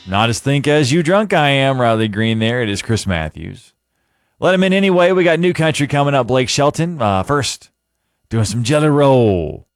Not as think as you drunk I am, Riley Green there. It is Chris Matthews. Let him in anyway. We got New Country coming up. Blake Shelton. First, doing some Jelly Roll.